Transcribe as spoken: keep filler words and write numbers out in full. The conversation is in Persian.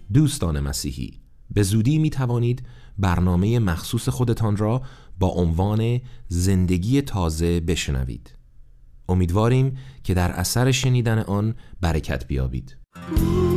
دوستان مسیحی، به زودی می توانید برنامه مخصوص خودتان را با عنوان زندگی تازه بشنوید. امیدواریم که در اثر شنیدن آن برکت بیابید.